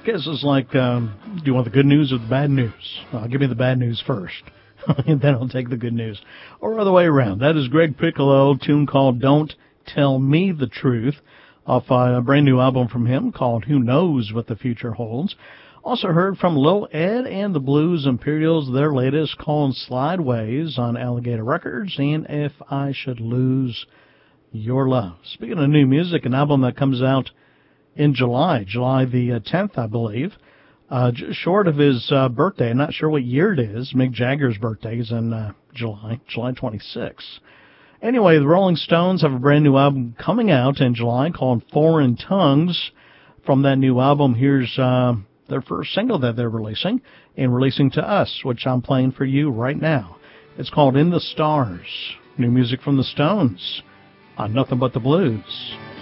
guess it's like, do you want the good news or the bad news? Give me the bad news first, and then I'll take the good news. Or other way around. That is Greg Piccolo, a tune called Don't Tell Me the Truth, off a brand new album from him called Who Knows What the Future Holds. Also heard from Lil Ed and the Blues Imperials, their latest called Slideways on Alligator Records, and If I Should Lose Your Love. Speaking of new music, an album that comes out in July the 10th, I believe, just short of his birthday. I'm not sure what year it is. Mick Jagger's birthday is in July 26th. Anyway, the Rolling Stones have a brand new album coming out in July called Foreign Tongues. From that new album, here's their first single that they're releasing, and releasing to us, which I'm playing for you right now. It's called In the Stars. New music from the Stones on Nothing But the Blues.